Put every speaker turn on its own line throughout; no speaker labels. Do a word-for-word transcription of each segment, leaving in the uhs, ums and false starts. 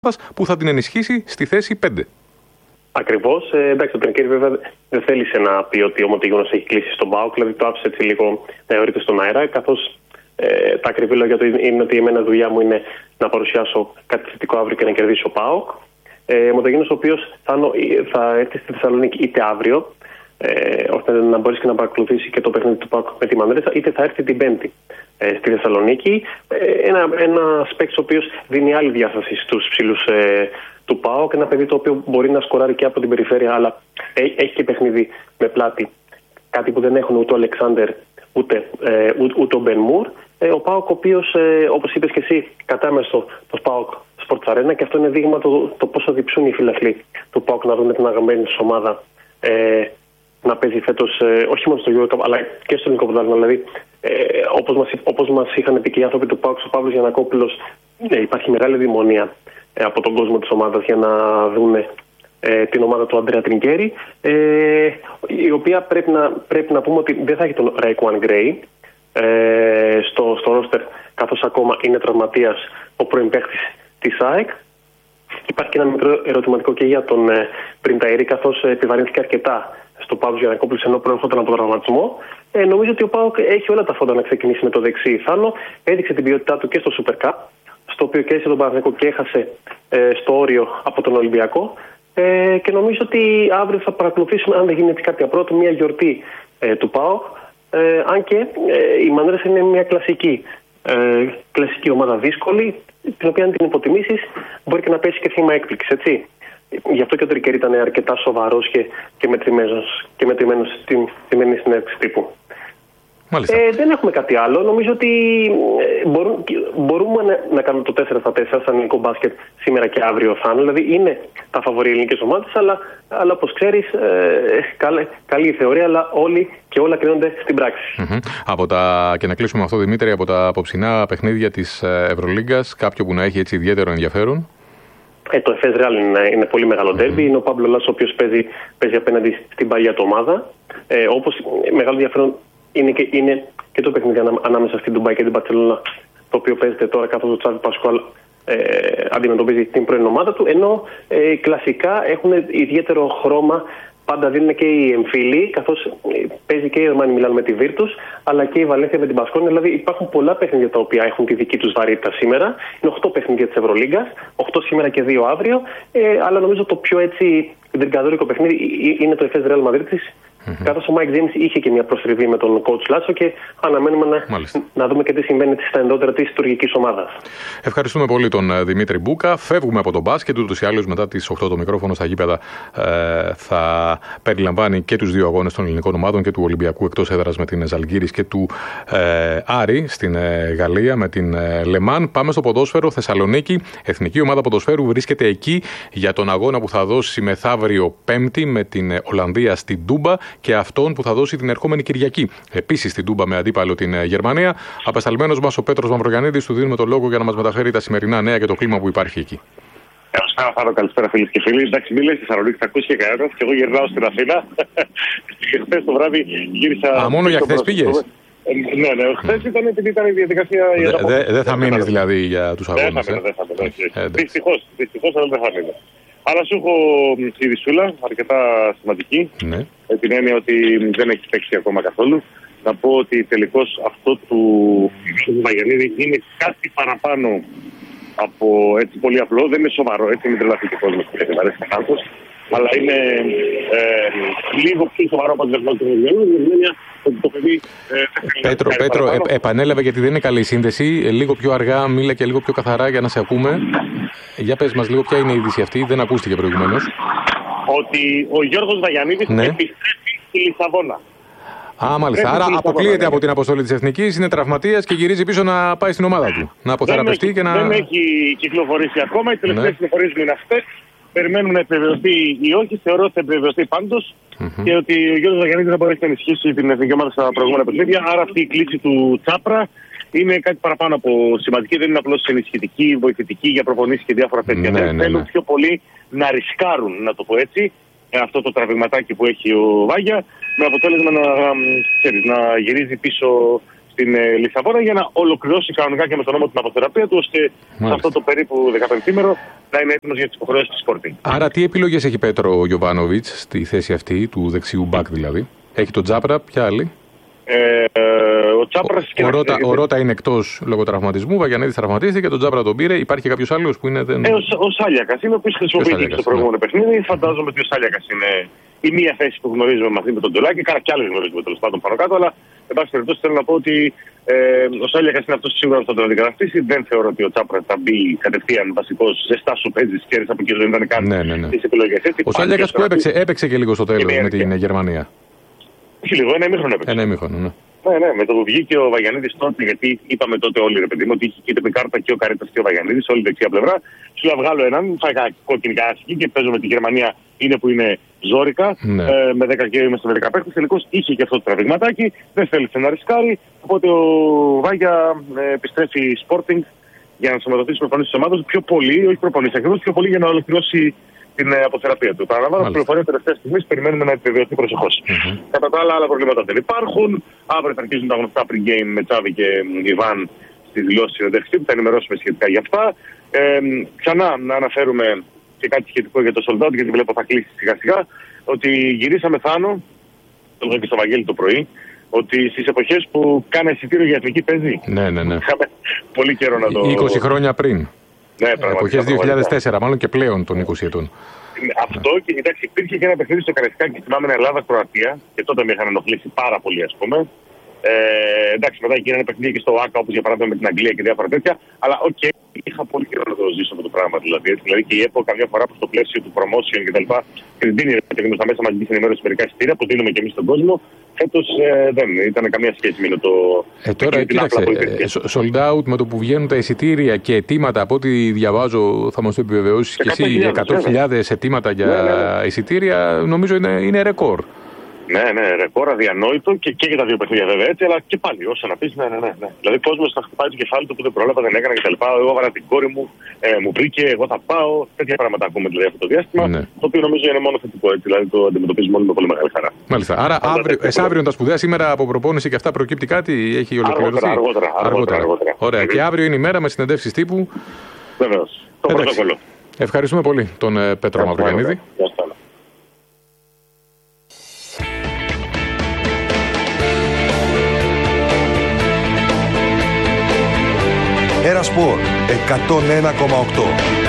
που θα την ενισχύσει στη θέση πέντε.
Ακριβώς. Ε, εντάξει, ο Τρινκέρι βέβαια δεν θέλησε να πει ότι ο Μοντιγιώνος έχει κλείσει στον ΠΑΟΚ, δηλαδή το άφησε έτσι λίγο να αιωρείται στον αέρα, καθώς ε, τα ακριβή λόγια του είναι ότι εμένα δουλειά μου είναι να παρουσιάσω κάτι θετικό αύριο και να κερδίσει ο ΠΑΟΚ. Ε, ο Μοντιγιώνος, ο οποίος θα, θα έρθει στη Θεσσαλονίκη είτε αύριο, ε, ώστε να μπορέσει και να παρακολουθήσει και το παιχνίδι του ΠΑΟΚ με τη Μανρέσα, είτε θα έρθει την Πέμπτη ε, στη Θεσσαλονίκη. Ε, ένα ένα παίκτης ο οποίος δίνει άλλη διάσταση στους ψηλούς ε, του ΠΑΟΚ, ένα παιδί το οποίο μπορεί να σκοράρει και από την περιφέρεια, αλλά έχει και παιχνίδι με πλάτη. Κάτι που δεν έχουν ούτε ο Αλεξάνδερ ούτε, ε, ούτε, ούτε ο Μπεν Μουρ. Ε, ο ΠΑΟΚ, ο οποίος, ε, όπως είπες και εσύ, κατάμεστο το ΠΑΟΚ Sports Arena, και αυτό είναι δείγμα το, το πόσο διψούν οι φίλαθλοι του ΠΑΟΚ να δουν την αγαπημένη της ομάδα ε, να παίζει φέτος, ε, όχι μόνο στο Euro Cup, αλλά και στο ελληνικό πρωτάθλημα. Δηλαδή, ε, όπως, μας, όπως μας είχαν πει και οι άνθρωποι του ΠΑΟΚ, ο Παύλος Γιαννακόπουλος, ε, υπάρχει μεγάλη δημονία ε, από τον κόσμο της ομάδας για να δουν ε, την ομάδα του Αντρέα Τρινκέρι, ε, η οποία πρέπει να, πρέπει να πούμε ότι δεν θα έχει τον Ραϊκουάν Γκρέι ε, στο, στο ρόστερ, καθώς ακόμα είναι τραυματίας ο πρώην παίκτης της ΑΕΚ. Υπάρχει και ένα μικρό ερωτηματικό και για τον ε, Πρινταήρη, καθώς επιβαρύνθηκε αρκετά στο Παύλο Γιαννακόπουλος ενώ προέρχονταν από τον τραυματισμό. Ε, νομίζω ότι ο ΠΑΟΚ έχει όλα τα φόντα να ξεκινήσει με το δεξί θάλο. Έδειξε την ποιότητά του και στο Super Cup, στο οποίο κέρδισε τον Παναθηναϊκό και έχασε ε, στο όριο από τον Ολυμπιακό. Ε, και νομίζω ότι αύριο θα παρακολουθήσουμε, αν δεν γίνει έτσι κάποια πρώτη, μια γιορτή ε, του ΠΑΟΚ. Ε, αν και ε, η Μανρέσα είναι μια κλασική, ε, κλασική ομάδα δύσκολη, την οποία αν την υποτιμήσεις μπορεί και να πέσει και θύμα έκπληξης, έτσι. Γι' αυτό και ο Τρινκέρι ήταν αρκετά σοβαρός και, και μετρημένος, και μετρημένος στην σημερινή συνέντευξη τύπου. Ε, δεν έχουμε κάτι άλλο. Νομίζω ότι ε, μπορούμε, μπορούμε να, να κάνουμε το τέσσερα στα τέσσερα σαν ελληνικό μπάσκετ σήμερα και αύριο θα είναι. Δηλαδή είναι τα φαβορί ελληνικές ομάδες, αλλά, αλλά όπως ξέρεις, ε, καλή, καλή η θεωρία, αλλά όλοι και όλα κρίνονται στην πράξη.
Mm-hmm. Από τα, και να κλείσουμε αυτό, Δημήτρη, από τα απόψινά παιχνίδια της Ευρωλίγκας, κάποιο που να έχει έτσι ιδιαίτερο ενδιαφέρον.
Ε, το Εφές Ρεάλ είναι, είναι πολύ μεγάλο ντέρμπι. Mm-hmm. Είναι ο Πάμπλο Λάσο, ο οποίος παίζει, παίζει απέναντι στην παλιά του ομάδα. Ε, όπως μεγάλο ενδιαφέρον είναι και, είναι και το παιχνίδι ανάμεσα στην Ντουμπάι και την Μπαρσελόνα, το οποίο παίζεται τώρα, καθώς ο Τσάβη Πασκουάλ ε, αντιμετωπίζει την πρώην ομάδα του. Ενώ ε, κλασικά έχουν ιδιαίτερο χρώμα, πάντα δίνουν και οι εμφύλοι, καθώς παίζει και η Ερμάνι Μιλάνο με τη Βίρτους, αλλά και η Βαλένθια με την Μπασκόνια. Δηλαδή υπάρχουν πολλά παιχνίδια τα οποία έχουν τη δική τους βαρύτητα σήμερα. Είναι οκτώ παιχνίδια της Ευρωλίγκας, οκτώ σήμερα και δύο αύριο. Ε, αλλά νομίζω το πιο έτσι δρυγκαδόρικο παιχνίδι είναι το Εφές Ρεάλ Μαδρίτης. Mm-hmm. Καθώς ο Μάικ Τζέιμς είχε και μια προσφυγή με τον coach Λάσο και αναμένουμε να, να δούμε και τι συμβαίνει στα εντότερα της τουρκικής ομάδας.
Ευχαριστούμε πολύ τον Δημήτρη Μπούκα. Φεύγουμε από τον μπάσκετ, ούτως ή άλλως μετά τις οκτώ το μικρόφωνο στα γήπεδα ε, θα περιλαμβάνει και τους δύο αγώνες των ελληνικών ομάδων, και του Ολυμπιακού εκτός έδρας με την Ζαλγκίρις και του ε, Άρη στην ε, Γαλλία με την ε, Λεμάν. Πάμε στο ποδόσφαιρο. Θεσσαλονίκη, εθνική ομάδα ποδοσφαίρου βρίσκεται εκεί για τον αγώνα που θα δώσει μεθαύριο Πέμπτη με την Ολλανδία στην Τούμπα, και αυτόν που θα δώσει την ερχόμενη Κυριακή επίσης στην Τούμπα με αντίπαλο την Γερμανία. Απεσταλμένος μας ο Πέτρος Μαυρογιαννίδης, του δίνουμε το λόγο για να μας μεταφέρει τα σημερινά νέα και το κλίμα που υπάρχει εκεί.
Καλησπέρα, Φάρο, καλησπέρα φίλες και φίλοι. Εντάξει, μη λες στη Θεσσαλονίκη, θα ακούσει και κανένας, και εγώ γυρνάω στην Αθήνα. Χθες το βράδυ γύρισα.
Α, μόνο για χθες πήγες?
Ναι, ναι, χθες ήταν επειδή ήταν η διαδικασία.
Δεν θα μείνεις δηλαδή για τους αγώνες?
Δεν θα μείνω. Δυστυχώς, δυστυχώς, αλλά δεν θα μείνω. Αλλά σου έχω τη δυσούλα, αρκετά σημαντική, ναι. Με την έννοια ότι δεν έχει παίξει ακόμα καθόλου. Να πω ότι τελικώς αυτό του Βαγιανίδη είναι κάτι παραπάνω από έτσι πολύ απλό. Δεν είναι σοβαρό, έτσι μην τρελαθεί και ο κόσμος που δεν αρέσει κάπως. Αλλά είναι ε, λίγο πιο σοβαρό από την δεσμότητα του Βαγιανίδη. Το παιδί, ε,
Πέτρο, Πέτρο ε, επανέλαβε, γιατί δεν είναι καλή η σύνδεση. Ε, λίγο πιο αργά, μίλα και λίγο πιο καθαρά για να σε ακούμε. Για πες μας λίγο ποια είναι η είδηση αυτή, δεν ακούστηκε προηγουμένως.
Ότι ο Γιώργος Βαγιανίδης, ναι, επιστρέφει στη Λισαβόνα.
Α, μάλιστα. Άρα αποκλείεται από την αποστολή της Εθνικής, είναι τραυματίας και γυρίζει πίσω να πάει στην ομάδα του. Να αποθεραπευτεί
έχει,
και να.
Δεν έχει κυκλοφορήσει ακόμα. Οι τελευταίες
ναι.
κυκλοφορίες μου είναι αυτές. Περιμένουμε να επιβεβαιωθεί ή όχι. Θεωρώ ότι θα επιβεβαιωθεί πάντως. Mm-hmm. Και ότι ο Γιώργος Βαγιανίδης θα μπορέσει να ενισχύσει την εθνική ομάδα στα προηγούμενα παιχνίδια. Άρα αυτή η κλίση του Τσάπρα είναι κάτι παραπάνω από σημαντική. Δεν είναι απλώς ενισχυτική, βοηθητική για προπονήσεις και διάφορα τέτοια.
Ναι,
δεν
ναι,
θέλουν
ναι.
πιο πολύ να ρισκάρουν, να το πω έτσι, αυτό το τραβηγματάκι που έχει ο Βάγια, με αποτέλεσμα να, ξέρεις, να γυρίζει πίσω στη στην ε, Λισαβόνα για να ολοκληρώσει κανονικά και με τον νόμο την αποθεραπεία του, ώστε Μάλιστα. σε αυτό το περίπου δεκαπενθήμερο να είναι έτοιμος για τις υποχρεώσεις της Sporting.
Άρα, τι επιλογές έχει Πέτρο Γιοβάνοβιτς στη θέση αυτή, του δεξιού μπακ δηλαδή? Έχει τον Τζάπρα, ποια άλλη?
Ε, ο Τσάπρας
ο, ο, Ρώτα, ο Ρώτα είναι εκτός λόγω τραυματισμού, ο Βαγιανίδης τραυματίστηκε, τον Τζάπρα τον πήρε. Υπάρχει κάποιος άλλος που είναι. Δεν...
Ε, ο, ο Σάλιακας είναι ο οποίος χρησιμοποιήθηκε στο προηγούμενο ναι. παιχνίδι. Φαντάζομαι ότι ο Σάλιακας είναι η μία θέση που γνωρίζουμε μαζί με τον Τζολάκη. Κάνα κι άλλες γνωρίζουμε τέλος πάντων πάνω κάτω. Αλλά εν πάση περιπτώσει θέλω να πω ότι ε, ο Σάλιακας είναι αυτός σίγουρα που θα τον αντικαταστήσει. Δεν θεωρώ ότι ο Τσάπρας θα μπει κατευθείαν βασικός. Ζεστά σου παίζει και από εκεί δεν ήταν καν
ναι, ναι, ναι.
τις επιλογές.
Ο Σάλιακας που έπαιξε, έπαιξε και λίγο στο τέλος με την Γερμανία.
Όχι λίγο, ένα ημίχρονο έπαιξε.
Ένα ημίχρονο, ναι.
Ναι, ναι, με το που βγήκε ο Βαγιανίδης τότε, γιατί είπαμε τότε όλοι ρε παιδί μου ότι είχε και την κάρτα και ο Καρέτας και ο Βαγιανίδης, όλη δεξιά πλευρά. Σου λέω βγάλω έναν, θα είχα κόκκινη κάσικη και παίζω με τη Γερμανία, είναι που είναι ζόρικα, ναι. ε, με δέκα και είμαστε με δέκα παίκτες. Τελικώς είχε και αυτό το τραβηγματάκι, δεν θέλησε να ρισκάρει. Οπότε ο Βάγια ε, επιστρέφει Sporting για να σωματωθεί στις προπονήσεις της ομάδας πιο πολύ, όχι προπονήσεις ακριβώς, πιο πολύ για να ολοκληρώσει την αποθεραπεία του. Παραλαμβάνω την πληροφορία τελευταία στιγμή, περιμένουμε να επιβεβαιωθεί προσεχώς. Mm-hmm. Κατά τα άλλα, άλλα προβλήματα δεν υπάρχουν. Αύριο θα αρχίσουν τα γνωστά pre-game με Τσάβη και Ιβάν στη δηλώση συνεντεύξη που θα ενημερώσουμε σχετικά για αυτά. Ε, ξανά να αναφέρουμε και κάτι σχετικό για το sold out, γιατί βλέπω θα κλείσει σιγά σιγά, ότι γυρίσαμε Θάνο, το λέω και στο Βαγγέλη το πρωί, ότι στις εποχές που κάνει εισιτήριο για εθνική παίζει.
Ναι, ναι, ναι.
Είχαμε πολύ καιρό να το.
είκοσι χρόνια πριν.
Ναι,
εποχές δύο χιλιάδες τέσσερα, μάλλον και πλέον των είκοσι ετών.
Αυτό και κοιτάξτε, υπήρχε και ένα παιχνίδι στο Καραϊσκάκι, θυμάμαι, Ελλάδα-Κροατία και τότε με είχαν ενοχλήσει πάρα πολύ, ας πούμε. Ε, εντάξει, μετά εκεί ένα παιχνίδι και στο ΆΚΑ, όπως για παράδειγμα με την Αγγλία και διάφορα τέτοια. Αλλά οκ, okay, είχα πολύ καιρό να το ζήσω αυτό το πράγμα. Δηλαδή, δηλαδή και η ΕΠΟ καμιά φορά που στο πλαίσιο του promotion κτλ. Και την δίνει και στα μέσα μαζικής ενημέρωσης μερικά εισιτήρια που δίνουμε και εμείς στον κόσμο. Φέτος ε, δεν ήταν καμία σχέση με το.
Ε, τώρα, κοίταξε, ε, sold out με το που βγαίνουν τα εισιτήρια και αιτήματα, από ό,τι διαβάζω, θα μας το επιβεβαιώσεις και εσύ, εκατό χιλιάδες αιτήματα για ναι, ναι, ναι. εισιτήρια, νομίζω είναι, είναι ρεκόρ.
Ναι, ναι, ρεκόρ αδιανόητο και, και για τα δύο παιχνίδια βέβαια έτσι, αλλά και πάλι όσο να πεις, ναι, ναι, ναι. Δηλαδή ο κόσμος θα χτυπάει το κεφάλι του που δεν πρόλαβα, δεν έκανα κτλ. Εγώ έβαλα την κόρη μου, ε, μου βρήκε, εγώ θα πάω. Τέτοια πράγματα ακούμε δηλαδή αυτό το διάστημα. Ναι. Το οποίο νομίζω είναι μόνο θετικό έτσι, δηλαδή το αντιμετωπίζουμε όλοι με πολύ μεγάλη χαρά.
Μάλιστα. Άρα αύριο, αύριο τα σπουδαία, σήμερα από προπόνηση και αυτά προκύπτει κάτι, έχει ολοκληρωθεί.
Αργότερα, αργότερα, αργότερα, αργότερα.
Ωραία. Και αύριο είναι η μέρα με συνεντεύσεις τύπου.
Βεβαίως. Το πρωτόκολλο.
Ευχαριστούμε πολύ τον Πέτρο Μαυρογιαννίδη.
Ένα Σπορ εκατόν ένα κόμμα οκτώ.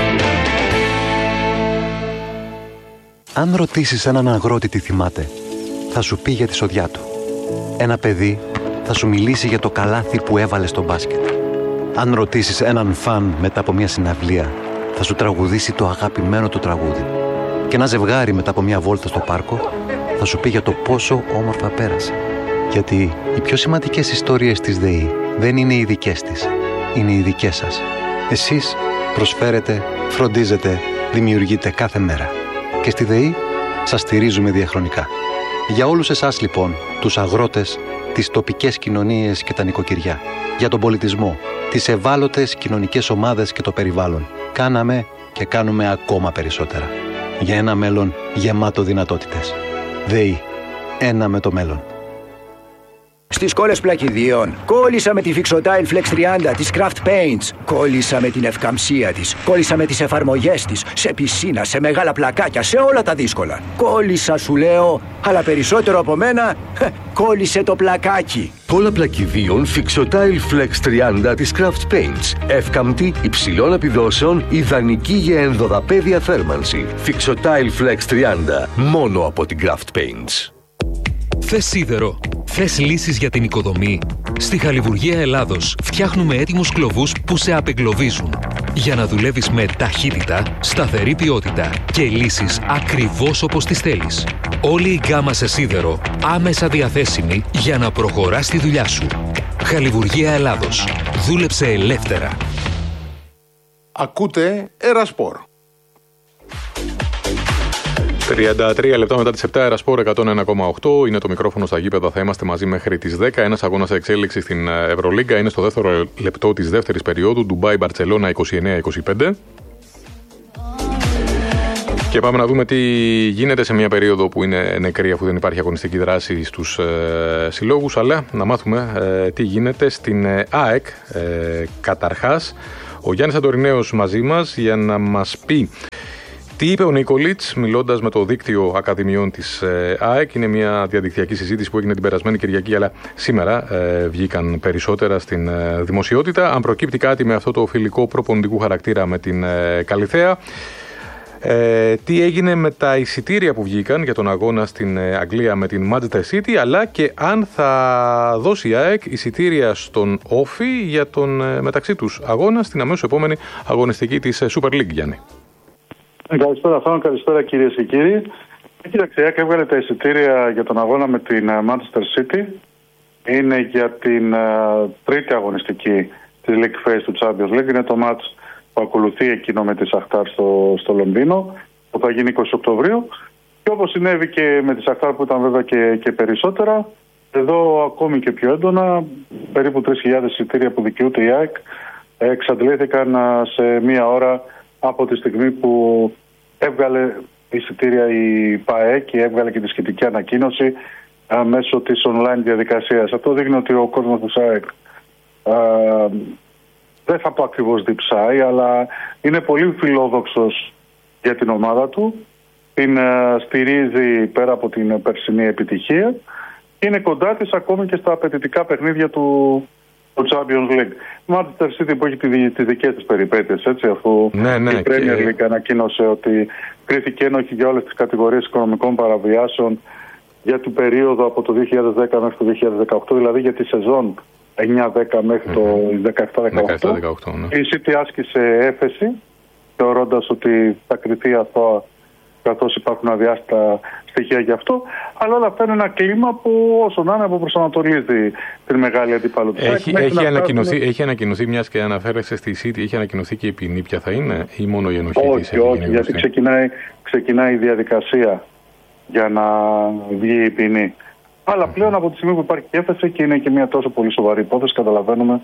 Αν ρωτήσεις έναν αγρότη τι θυμάται, θα σου πει για τη σοδιά του. Ένα παιδί θα σου μιλήσει για το καλάθι που έβαλε στο μπάσκετ. Αν ρωτήσεις έναν φαν μετά από μια συναυλία, θα σου τραγουδήσει το αγαπημένο του τραγούδι. Και ένα ζευγάρι μετά από μια βόλτα στο πάρκο θα σου πει για το πόσο όμορφα πέρασε. Γιατί οι πιο σημαντικές ιστορίες της ΔΕΗ δεν είναι οι δικές της. Είναι οι δικές σας. Εσείς προσφέρετε, φροντίζετε, δημιουργείτε κάθε μέρα. Και στη ΔΕΗ σας στηρίζουμε διαχρονικά. Για όλους εσάς λοιπόν, τους αγρότες, τις τοπικές κοινωνίες και τα νοικοκυριά, για τον πολιτισμό, τις ευάλωτες κοινωνικές ομάδες και το περιβάλλον, κάναμε και κάνουμε ακόμα περισσότερα. Για ένα μέλλον γεμάτο δυνατότητες. ΔΕΗ. Ένα με το μέλλον.
Στις κόλλες πλακιδίων. Κόλλησα με τη Fixotile Flex τριάντα της Craft Paints. Κόλλησα με την ευκαμψία της. Κόλλησα με τις εφαρμογές της. Σε πισίνα, σε μεγάλα πλακάκια, σε όλα τα δύσκολα. Κόλλησα σου λέω, αλλά περισσότερο από μένα, κόλλησε το πλακάκι.
Κόλλα πλακιδίων Fixotile Flex τριάντα της Craft Paints. Εύκαμπτη, υψηλών επιδόσεων, ιδανική για ενδοδαπέδια θέρμανση. Fixotile Flex τριάντα, μόνο από την Craft Paints.
Θες σίδερο? Θες λύσεις για την οικοδομή? Στη Χαλιβουργία Ελλάδος φτιάχνουμε έτοιμους κλωβούς που σε απεγκλωβίζουν. Για να δουλεύεις με ταχύτητα, σταθερή ποιότητα και λύσεις ακριβώς όπως τις θέλεις. Όλη η γκάμα σε σίδερο άμεσα διαθέσιμη για να προχωράς τη δουλειά σου. Χαλιβουργία Ελλάδος. Δούλεψε ελεύθερα.
Ακούτε Ερασπορ.
τριάντα τρία λεπτά μετά τις επτά, Ερασπορ εκατόν ένα κόμμα οκτώ. Είναι το μικρόφωνο στα γήπεδα. Θα είμαστε μαζί μέχρι τις δέκα. Ένας αγώνας σε εξέλιξη στην Ευρωλίγκα. Είναι στο δεύτερο λεπτό της δεύτερης περίοδου. Ντουμπάι Μπαρτσελώνα είκοσι εννέα είκοσι πέντε. Και πάμε να δούμε τι γίνεται σε μια περίοδο που είναι νεκρή, αφού δεν υπάρχει αγωνιστική δράση στους ε, συλλόγους, αλλά να μάθουμε ε, τι γίνεται στην ε, ΑΕΚ. Ε, καταρχάς, ο Γιάννης Αντορινέος μαζί μας για να μας πει τι είπε ο Νίκολιτς μιλώντας με το δίκτυο Ακαδημιών της ε, ΑΕΚ. Είναι μια διαδικτυακή συζήτηση που έγινε την περασμένη Κυριακή, αλλά σήμερα ε, βγήκαν περισσότερα στην ε, δημοσιότητα. Αν προκύπτει κάτι με αυτό το φιλικό προπονητικού χαρακτήρα με την ε, Καλιθέα. Ε, τι έγινε με τα εισιτήρια που βγήκαν για τον αγώνα στην Αγγλία με την Manchester City, αλλά και αν θα δώσει η ΑΕΚ εισιτήρια στον Όφη για τον μεταξύ τους αγώνα στην αμέσως επόμενη αγωνιστική της Super League, Γιάννη.
Καλησπέρα Θάνο, καλησπέρα κυρίες και κύριοι. Κοίταξε, η ΑΕΚ έβγαλε τα εισιτήρια για τον αγώνα με την Manchester City. Είναι για την uh, τρίτη αγωνιστική της League Phase του Champions League. Είναι το match που ακολουθεί εκείνο με τη Σαχτάρ στο, στο Λονδίνο, που θα γίνει είκοσι Οκτωβρίου. Και όπως συνέβη και με τη Σαχτάρ που ήταν βέβαια και, και περισσότερα, εδώ ακόμη και πιο έντονα, περίπου τρεις χιλιάδες εισιτήρια που δικαιούται η ΑΕΚ εξαντλήθηκαν σε μία ώρα από τη στιγμή που έβγαλε εισιτήρια η ΠΑΕ και έβγαλε και τη σχετική ανακοίνωση α, μέσω της online διαδικασίας. Αυτό δείχνει ότι ο κόσμος του ΑΕΚ α, δεν θα πω ακριβώς διψάει, αλλά είναι πολύ φιλόδοξος για την ομάδα του. Την α, στηρίζει πέρα από την περσινή επιτυχία και είναι κοντά της ακόμη και στα απαιτητικά παιχνίδια του, του Champions League. Η Manchester City που έχει τις δικές της περιπέτειες, έτσι, αφού
ναι, ναι,
η Premier League
και...
ανακοίνωσε ότι κρίθηκε ένοχη για όλες τις κατηγορίες οικονομικών παραβιάσεων για την περίοδο από το δύο χιλιάδες δέκα μέχρι το δύο χιλιάδες δεκαοκτώ, δηλαδή για τη σεζόν εννιά δέκα μέχρι mm-hmm. το δεκαεπτά δεκαοκτώ. Ναι. Η City άσκησε έφεση, θεωρώντας ότι θα κριθεί αυτό καθώς υπάρχουν αδιάστα στοιχεία γι' αυτό, αλλά όλα αυτά είναι ένα κλίμα που όσο να είναι αποπροσανατολίζει την μεγάλη αντίπαλο του.
Έχει, έχει, ανακοινωθεί, είναι... έχει ανακοινωθεί, μιας και αναφέρεσαι στη City, έχει ανακοινωθεί και η ποινή ποια θα είναι ή μόνο η ενοχή?
Όχι, όχι, γιατί ξεκινάει, ξεκινάει η διαδικασία για να βγει η ποινή. Αλλά πλέον από τη στιγμή που υπάρχει έφεση και είναι και μια τόσο πολύ σοβαρή υπόθεση, καταλαβαίνουμε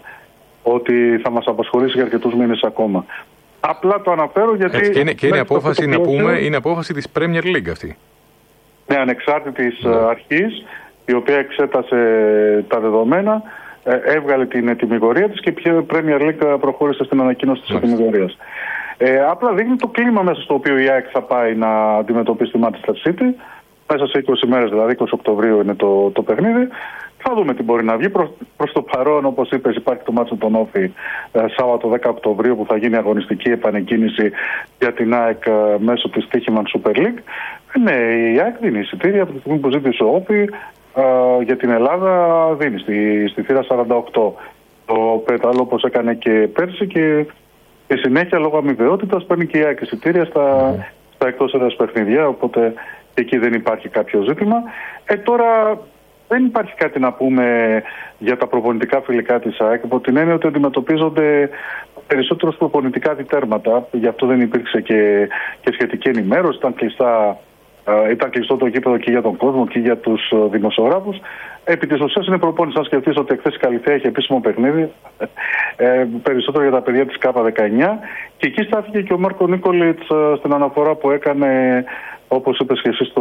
ότι θα μας απασχολήσει για αρκετούς μήνες ακόμα. Απλά το αναφέρω γιατί...
Έτσι, και είναι, και είναι απόφαση, να πούμε, είναι απόφαση της Premier League αυτή.
Ναι, ανεξάρτητης ναι. αρχής, η οποία εξέτασε τα δεδομένα, έβγαλε την ετοιμιγορία της και η Premier League προχώρησε στην ανακοίνωση της ετοιμιγορίας. Ε, απλά δείχνει το κλίμα μέσα στο οποίο η ΑΕΚ θα πάει να αντιμετωπίσει τη Manchester City. Μέσα σε είκοσι μέρες, δηλαδή είκοσι Οκτωβρίου είναι το, το παιχνίδι. Θα δούμε τι μπορεί να βγει. Προς, προς το παρόν, όπως είπες, υπάρχει το μάτσο των Όφη ε, Σάββατο δέκα Οκτωβρίου που θα γίνει αγωνιστική επανεκκίνηση για την ΑΕΚ ε, μέσω της Τύχημαν Super League. Ε, ναι, η ΑΕΚ δίνει εισιτήρια από τη στιγμή που ζήτησε ο Όφη ε, για την Ελλάδα, δίνει στη, στη θύρα σαράντα οκτώ. Το πέταλο όπως έκανε και πέρσι και, και συνέχεια λόγω αμοιβαιότητας παίρνει και η ΑΕΚ εισιτήρια στα, mm. στα εκτός έδρας παιχνίδια, οπότε εκεί δεν υπάρχει κάποιο ζήτημα. Ε, τώρα δεν υπάρχει κάτι να πούμε για τα προπονητικά φιλικά της ΑΕΚ, από την έννοια ότι αντιμετωπίζονται περισσότερο προπονητικά διτέρματα. Γι' αυτό δεν υπήρξε και, και σχετική ενημέρωση. Ήταν, κλειστά, ε, ήταν κλειστό το γήπεδο και για τον κόσμο και για τους δημοσιογράφους. Επί της ουσίας είναι προπόνηση. Αν σκεφτείς ότι εχθές η Καλιθέα είχε επίσημο παιχνίδι, ε, περισσότερο για τα παιδιά της Κάπα δεκαεννιά. Και εκεί στάθηκε και ο Μάρκο Νίκολιτς ε, στην αναφορά που έκανε, όπως είπες και εσύ, στο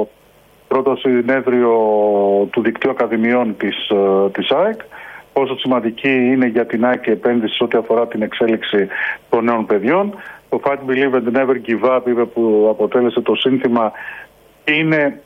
πρώτο συνέδριο του Δικτύου Ακαδημιών της, της ΑΕΚ, πόσο σημαντική είναι για την ΑΕΚ η επένδυση ό,τι αφορά την εξέλιξη των νέων παιδιών. Το Fight Believe and Never Give Up, είπε, που αποτέλεσε το σύνθημα, είναι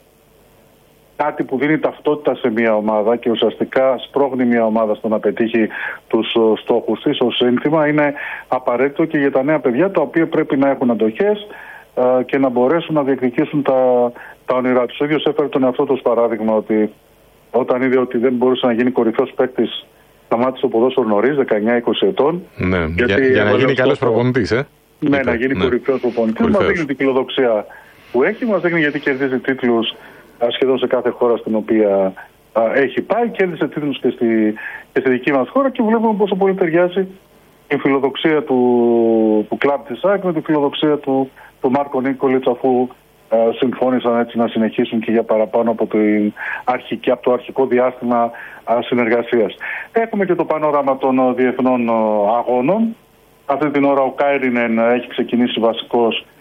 κάτι που δίνει ταυτότητα σε μια ομάδα και ουσιαστικά σπρώχνει μια ομάδα στο να πετύχει τους στόχους της. Ως σύνθημα είναι απαραίτητο και για τα νέα παιδιά, τα οποία πρέπει να έχουν αντοχές και να μπορέσουν να διεκδικήσουν τα, τα όνειρά τους. Ο ίδιος έφερε τον εαυτό του ως παράδειγμα ότι όταν είδε ότι δεν μπορούσε να γίνει κορυφαίος παίκτης, σταμάτησε το ποδόσφαιρο νωρίς, δεκαεννιά είκοσι ετών.
Ναι, για, για να γίνει καλός προπονητής, ε.
Ναι, Είπε, να γίνει ναι. κορυφαίος προπονητής. Μας δείχνει την φιλοδοξία που έχει, μας δείχνει γιατί κερδίζει τίτλους σχεδόν σε κάθε χώρα στην οποία α, έχει πάει. Κέρδισε τίτλους και στη, και στη δική μας χώρα και βλέπουμε πόσο πολύ ταιριάζει η φιλοδοξία του, του κλαμπ της ΑΕΚ με τη φιλοδοξία του, του Μάρκο Νίκολιτς, αφού ε, συμφώνησαν έτσι να συνεχίσουν και για παραπάνω από, την αρχική, από το αρχικό διάστημα ε, συνεργασίας. Έχουμε και το πανόραμα των ε, διεθνών ε, αγώνων. Αυτή την ώρα ο Κάιρινεν έχει ξεκινήσει βασικός